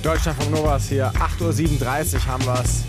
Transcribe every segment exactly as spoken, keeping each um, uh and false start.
Deutschlandfunk Novas hier, acht Uhr siebenunddreißig haben wir's.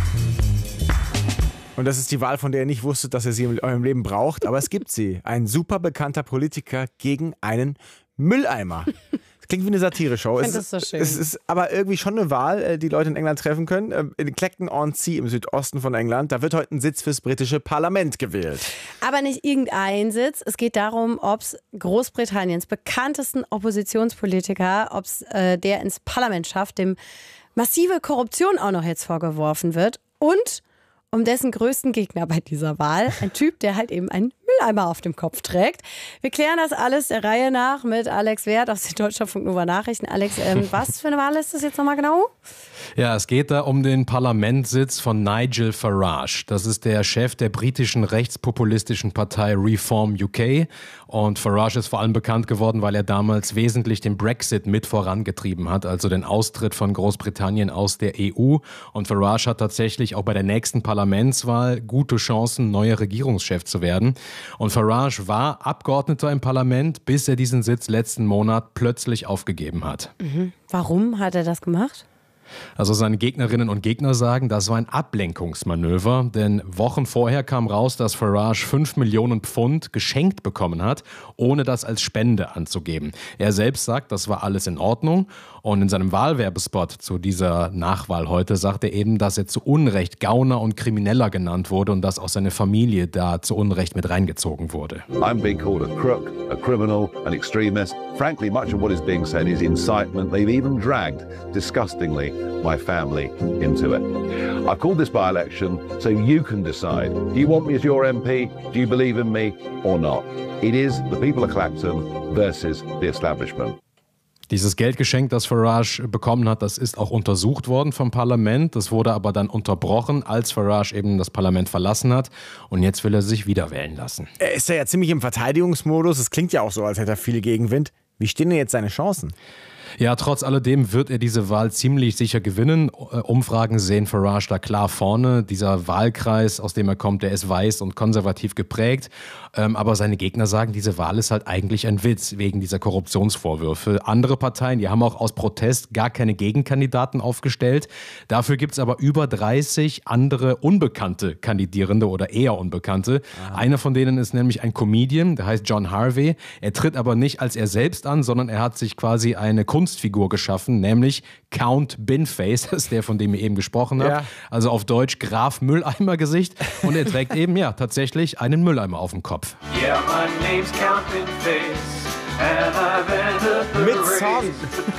Und das ist die Wahl, von der ihr nicht wusstet, dass ihr sie in eurem Leben braucht, aber es gibt sie. Ein super bekannter Politiker gegen einen Mülleimer. Das klingt wie eine Satire-Show. Ich finde das so schön. Es ist aber irgendwie schon eine Wahl, die Leute in England treffen können. In Clacton-on-Sea im Südosten von England, da wird heute ein Sitz fürs britische Parlament gewählt. Aber nicht irgendein Sitz. Es geht darum, ob es Großbritanniens bekanntesten Oppositionspolitiker, ob es äh, der ins Parlament schafft, dem massive Korruption auch noch jetzt vorgeworfen wird. Und um dessen größten Gegner bei dieser Wahl, ein Typ, der halt eben einen Mülleimer auf dem Kopf trägt. Wir klären das alles der Reihe nach mit Alex Wert aus den Deutschlandfunk Nova Nachrichten. Alex, ähm, was für eine Wahl ist das jetzt nochmal genau? Ja, es geht da um den Parlamentssitz von Nigel Farage. Das ist der Chef der britischen rechtspopulistischen Partei Reform U K. Und Farage ist vor allem bekannt geworden, weil er damals wesentlich den Brexit mit vorangetrieben hat, also den Austritt von Großbritannien aus der E U. Und Farage hat tatsächlich auch bei der nächsten Parlamentswahl gute Chancen, neuer Regierungschef zu werden. Und Farage war Abgeordneter im Parlament, bis er diesen Sitz letzten Monat plötzlich aufgegeben hat. Mhm. Warum hat er das gemacht? Also seine Gegnerinnen und Gegner sagen, das war ein Ablenkungsmanöver, denn Wochen vorher kam raus, dass Farage fünf Millionen Pfund geschenkt bekommen hat, ohne das als Spende anzugeben. Er selbst sagt, das war alles in Ordnung, und in seinem Wahlwerbespot zu dieser Nachwahl heute sagt er eben, dass er zu Unrecht Gauner und Krimineller genannt wurde und dass auch seine Familie da zu Unrecht mit reingezogen wurde. I'm being called a crook, a criminal, an extremist. Frankly, much of what is being said is incitement. They've even dragged, disgustingly, my family into it. I've called this by-election so you can decide. Do you want me as your M P? Do you believe in me or not? It is the people of Clacton versus the establishment. Dieses Geldgeschenk, das Farage bekommen hat, das ist auch untersucht worden vom Parlament. Das wurde aber dann unterbrochen, als Farage eben das Parlament verlassen hat. Und jetzt will er sich wieder wählen lassen. Er ist ja ziemlich im Verteidigungsmodus. Es klingt ja auch so, als hätte er viel Gegenwind. Wie stehen denn jetzt seine Chancen? Ja, trotz alledem wird er diese Wahl ziemlich sicher gewinnen. Umfragen sehen Farage da klar vorne. Dieser Wahlkreis, aus dem er kommt, der ist weiß und konservativ geprägt. Aber seine Gegner sagen, diese Wahl ist halt eigentlich ein Witz wegen dieser Korruptionsvorwürfe. Andere Parteien, die haben auch aus Protest gar keine Gegenkandidaten aufgestellt. Dafür gibt es aber über dreißig andere unbekannte Kandidierende oder eher Unbekannte. Ah. Einer von denen ist nämlich ein Comedian, der heißt John Harvey. Er tritt aber nicht als er selbst an, sondern er hat sich quasi eine Kunstfigur geschaffen, nämlich Count Binface, das ist der, von dem ihr eben gesprochen habt. Ja. Also auf Deutsch Graf Mülleimer-Gesicht. Und er trägt eben, ja, tatsächlich einen Mülleimer auf dem Kopf. Yeah, my name's Count Binface and I've entered the Mit Song.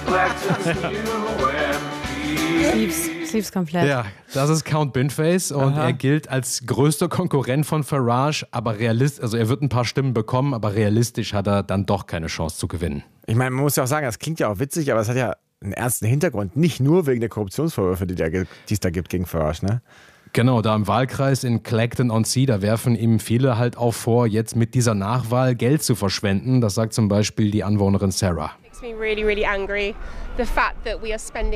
Ich lieb's, ich lieb's komplett. Ja, das ist Count Binface und Aha. er gilt als größter Konkurrent von Farage, aber realist, also er wird ein paar Stimmen bekommen, aber realistisch hat er dann doch keine Chance zu gewinnen. Ich meine, man muss ja auch sagen, das klingt ja auch witzig, aber es hat ja einen ernsten Hintergrund. Nicht nur wegen der Korruptionsvorwürfe, die, der, die es da gibt gegen Farage, ne? Genau, da im Wahlkreis in Clacton-on-Sea, da werfen ihm viele halt auch vor, jetzt mit dieser Nachwahl Geld zu verschwenden. Das sagt zum Beispiel die Anwohnerin Sarah. Makes me really, really angry. The fact that we are spending